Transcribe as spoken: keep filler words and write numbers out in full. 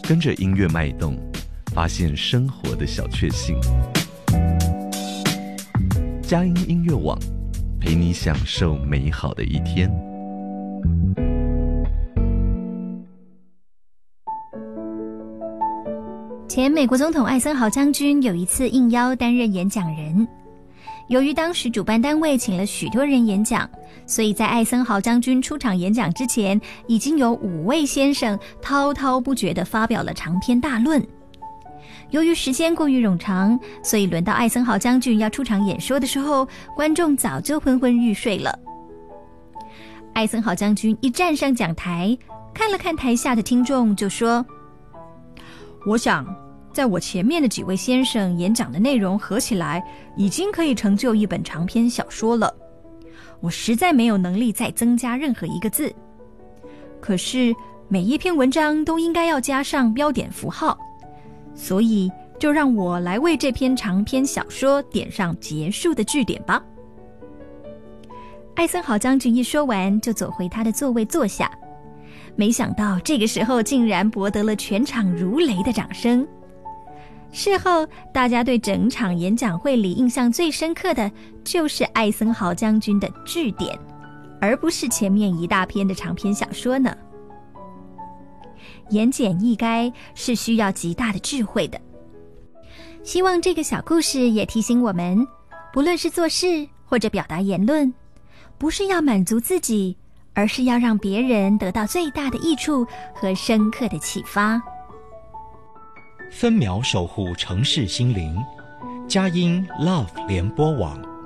跟着音乐脉动，发现生活的小确幸。佳音音乐网，陪你享受美好的一天。 前美国总统艾森豪将军有一次应邀担任演讲人，由于当时主办单位请了许多人演讲，所以在艾森豪将军出场演讲之前，已经有五位先生滔滔不绝地发表了长篇大论。由于时间过于冗长，所以轮到艾森豪将军要出场演说的时候，观众早就昏昏欲睡了。艾森豪将军一站上讲台，看了看台下的听众，就说：我想在我前面的几位先生演讲的内容合起来，已经可以成就一本长篇小说了。我实在没有能力再增加任何一个字，可是每一篇文章都应该要加上标点符号，所以就让我来为这篇长篇小说点上结束的句点吧。艾森豪将军一说完，就走回他的座位坐下。没想到这个时候竟然博得了全场如雷的掌声。事后大家对整场演讲会里印象最深刻的就是艾森豪将军的句点，而不是前面一大篇的长篇小说呢。言简意赅是需要极大的智慧的。希望这个小故事也提醒我们，不论是做事或者表达言论，不是要满足自己，而是要让别人得到最大的益处和深刻的启发。 分秒守护城市心灵，佳音 Love 联播网。